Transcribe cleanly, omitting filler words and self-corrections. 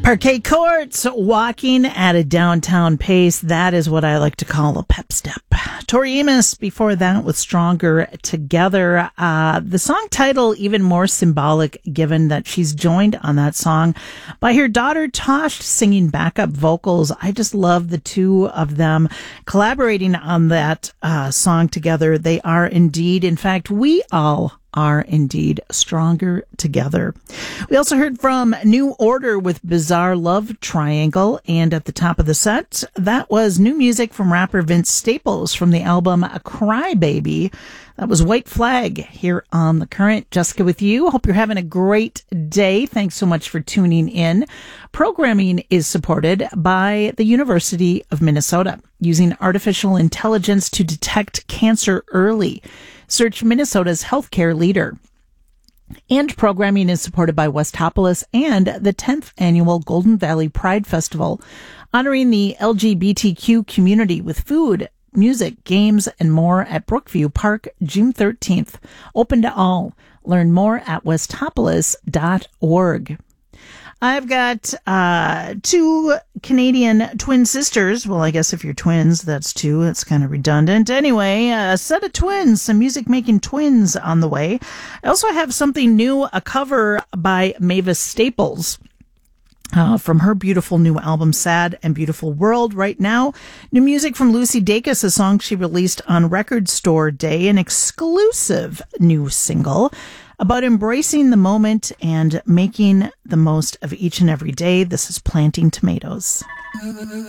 Parquet courts, walking at a downtown pace. That is what I like to call a pep step. Tori Amos before that with Stronger Together. The song title even more symbolic given that she's joined on that song by her daughter Tosh singing backup vocals. I just love the two of them collaborating on that song together. They are indeed, in fact, we all are indeed stronger together. We also heard from New Order with Bizarre Love Triangle, and at the top of the set, that was new music from rapper Vince Staples from the album Cry Baby. That was White Flag here on The Current. Jessica with you. Hope you're having a great day. Thanks so much for tuning in. Programming is supported by the University of Minnesota, using artificial intelligence to detect cancer early. Search Minnesota's healthcare leader. And programming is supported by Westopolis and the 10th annual Golden Valley Pride Festival, honoring the LGBTQ community with food, music, games, and more at Brookview Park, June 13th. Open to all. Learn more at westopolis.org. I've got two Canadian twin sisters. Well, I guess if you're twins, that's two. It's kind of redundant. Anyway, a set of twins, some music-making twins on the way. I also have something new, a cover by Mavis Staples. From her beautiful new album, Sad and Beautiful World. Right now, new music from Lucy Dacus, a song she released on Record Store Day, an exclusive new single about embracing the moment and making the most of each and every day. This is Planting Tomatoes.